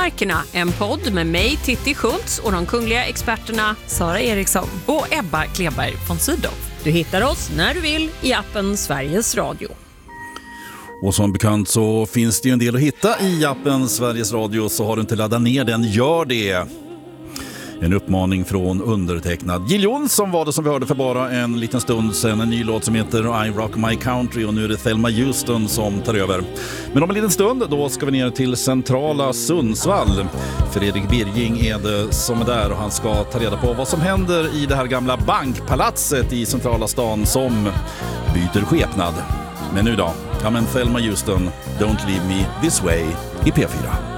Vildmarkerna, en podd med mig Titti Schultz och de kungliga experterna Sara Eriksson och Ebba Kleberg von Sydow. Du hittar oss när du vill i appen Sveriges Radio. Och som bekant så finns det ju en del att hitta i appen Sveriges Radio, så har du inte laddat ner den, gör det. En uppmaning från undertecknad Jill Johnson var det som vi hörde för bara en liten stund sedan. En ny låt som heter I Rock My Country, och nu är det Thelma Houston som tar över. Men om en liten stund då ska vi ner till centrala Sundsvall. Fredrik Birging är det som är där och han ska ta reda på vad som händer i det här gamla bankpalatset i centrala stan som byter skepnad. Men nu då? Ja, men Thelma Houston, Don't Leave Me This Way i P4.